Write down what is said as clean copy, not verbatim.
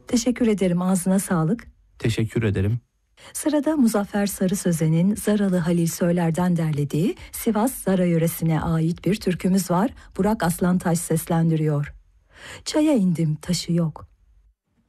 Teşekkür ederim, ağzına sağlık. Teşekkür ederim. Sırada Muzaffer Sarı Sözen'in Zaralı Halil Söyler'den derlediği Sivas Zara yöresine ait bir türkümüz var. Burak Aslantaş seslendiriyor. Çaya indim taşı yok,